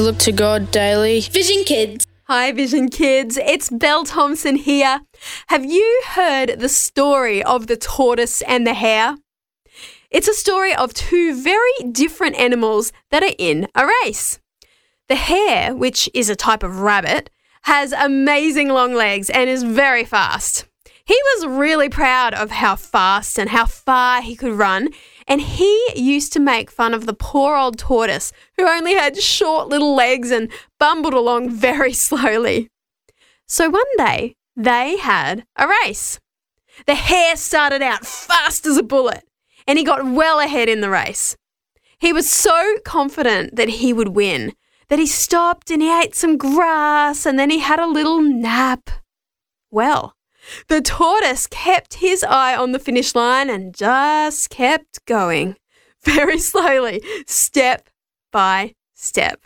Look to God daily. Vision Kids. Hi Vision Kids, it's Belle Thompson here. Have you heard the story of the tortoise and the hare? It's a story of two very different animals that are in a race. The hare, which is a type of rabbit, has amazing long legs and is very fast. He was really proud of how fast and how far he could run, and he used to make fun of the poor old tortoise who only had short little legs and bumbled along very slowly. So one day, they had a race. The hare started out fast as a bullet, and he got well ahead in the race. He was so confident that he would win that he stopped and he ate some grass and then he had a little nap. Well, the tortoise kept his eye on the finish line and just kept going, very slowly, step by step.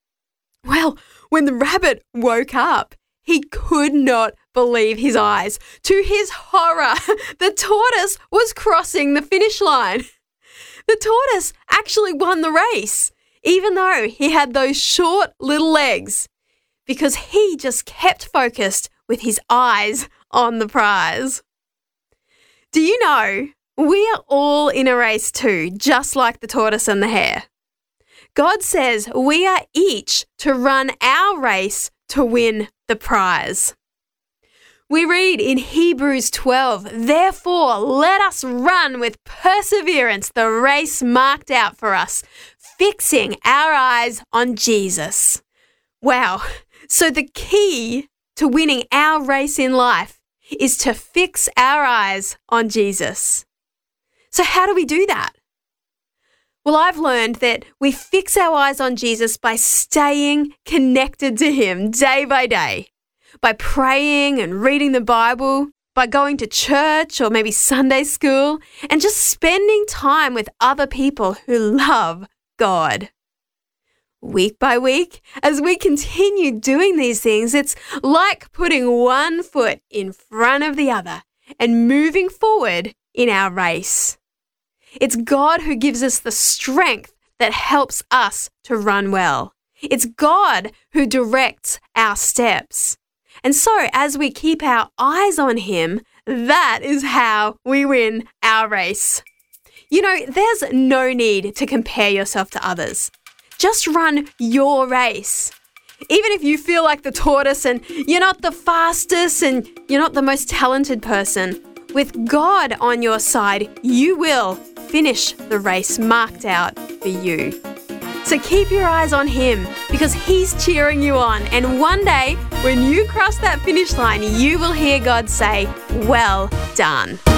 Well, when the rabbit woke up, he could not believe his eyes. To his horror, the tortoise was crossing the finish line. The tortoise actually won the race, even though he had those short little legs, because he just kept focused with his eyes on the prize. Do you know, we are all in a race too, just like the tortoise and the hare. God says we are each to run our race to win the prize. We read in Hebrews 12, "Therefore, let us run with perseverance the race marked out for us, fixing our eyes on Jesus." Wow. So the key to winning our race in life is to fix our eyes on Jesus. So how do we do that? Well, I've learned that we fix our eyes on Jesus by staying connected to him day by day, by praying and reading the Bible, by going to church or maybe Sunday school, and just spending time with other people who love God. Week by week, as we continue doing these things, it's like putting one foot in front of the other and moving forward in our race. It's God who gives us the strength that helps us to run well. It's God who directs our steps. And so as we keep our eyes on him, that is how we win our race. You know, there's no need to compare yourself to others. Just run your race. Even if you feel like the tortoise and you're not the fastest and you're not the most talented person, with God on your side, you will finish the race marked out for you. So keep your eyes on him because he's cheering you on. And one day, when you cross that finish line, you will hear God say, "Well done."